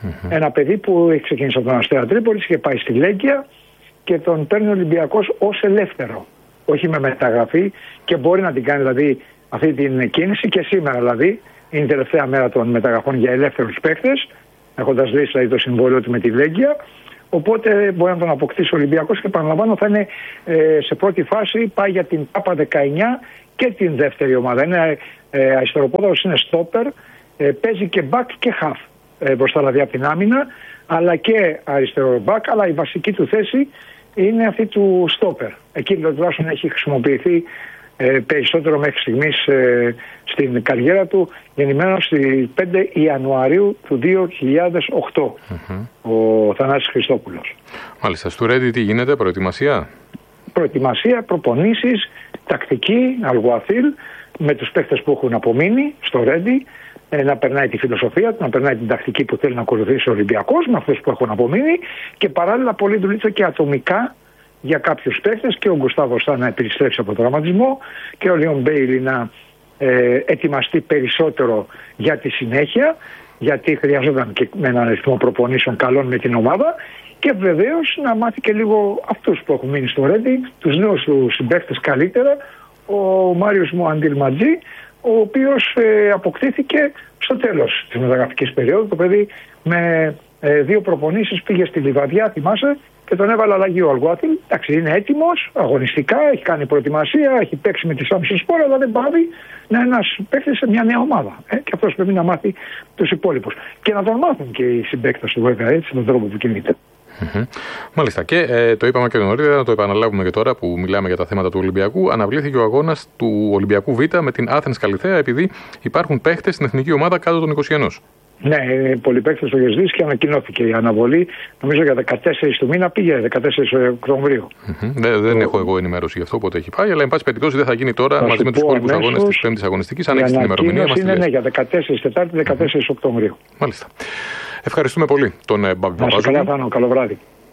Mm-hmm. Ένα παιδί που έχει ξεκινήσει από τον Αστέρα Τρίπολης και πάει στη Λέγκια και τον παίρνει ο Ολυμπιακός ως ελεύθερο. Όχι με μεταγραφή, και μπορεί να την κάνει δηλαδή αυτή την κίνηση και σήμερα, δηλαδή είναι η τελευταία μέρα των μεταγραφών για ελεύθερους παίκτες, έχοντας λύσει δηλαδή το συμβόλαιο του με τη Λέγκια. Οπότε μπορεί να τον αποκτήσει ο Ολυμπιακός και επαναλαμβάνω θα είναι ε, σε πρώτη φάση, πάει για την ΤΑΠΑ δεκαεννιά και την δεύτερη ομάδα. Είναι ε, αριστεροπόδαρος, είναι στόπερ, ε, παίζει και μπακ και χαφ ε, μπροστά δηλαδή από την άμυνα, αλλά και αριστερό μπακ, αλλά η βασική του θέση είναι αυτή του στόπερ. Εκεί τουλάχιστον έχει χρησιμοποιηθεί ε, περισσότερο μέχρι στιγμής ε, στην καριέρα του, γεννημένος στις πέντε Ιανουαρίου του δύο χιλιάδες οκτώ, mm-hmm. ο Θανάσης Χριστόπουλος.
Μάλιστα. Στο Ρέντι τι γίνεται, προετοιμασία?
Προετοιμασία, προπονήσεις, τακτική, Αλγουαθίλ, με τους παίκτες που έχουν απομείνει στο Ρέντι, ε, να περνάει τη φιλοσοφία του, να περνάει την τακτική που θέλει να ακολουθήσει ο Ολυμπιακός με αυτούς που έχουν απομείνει, και παράλληλα πολύ δουλίτσα και ατομικά για κάποιους παίκτες, και ο Γκουστάβο θα να επιστρέψει από τον τραυματισμό και ο Λιον Μπέιλι να ε, ετοιμαστεί περισσότερο για τη συνέχεια, γιατί χρειαζόταν και με έναν αριθμό προπονήσεων καλών με την ομάδα, και βεβαίως να μάθει και λίγο αυτούς που έχουν μείνει στο Ρέντι, τους νέους του συμπαίκτες καλύτερα, ο Μάριος Μουαντιλματζή, ο οποίος ε, αποκτήθηκε στο τέλος της μεταγραφικής περίοδου. Το παιδί με ε, δύο προπονήσεις πήγε στη Λιβαδιά, θυμάσαι, και τον έβαλε αλλαγή ο Αλγουάθιλ. Εντάξει, είναι έτοιμος αγωνιστικά, έχει κάνει προετοιμασία, έχει παίξει με τη Σάμψη Σπορ, αλλά δεν πάβει να είναι ένας παίκτης σε μια νέα ομάδα. Ε, και αυτός πρέπει να μάθει τους υπόλοιπους. Και να τον μάθουν και οι συμπαίκτες του, βέβαια, έτσι, με τον τρόπο που κινείται.
Mm-hmm. Μάλιστα. Και ε, το είπαμε και νωρίτερα, να το επαναλάβουμε και τώρα που μιλάμε για τα θέματα του Ολυμπιακού. Αναβλήθηκε ο αγώνας του Ολυμπιακού Β με την Athens Καλιθέα, επειδή υπάρχουν παίχτες στην εθνική ομάδα κάτω των είκοσι ένα.
Ναι, πολλοί παίκτες στο Γεσδής και ανακοινώθηκε η αναβολή. Νομίζω για δεκατέσσερις του μήνα πήγε, δεκατέσσερις Οκτωβρίου.
Mm-hmm. Δεν, δεν έχω εγώ ενημέρωση γι' αυτό πότε έχει πάει, αλλά εν πάση περιπτώσει δεν θα γίνει τώρα θα μαζί με τους υπόλοιπους αγώνες της πέμπτης αγωνιστικής. Αν έχει την ημερομηνία μας.
Είναι ναι, για δεκατέσσερις Τετάρτη, δεκατέσσερις mm-hmm. Οκτωβρίου.
Μάλιστα. Ευχαριστούμε πολύ τον Μπαμπή Παπάζογλου.
Καλό βράδυ.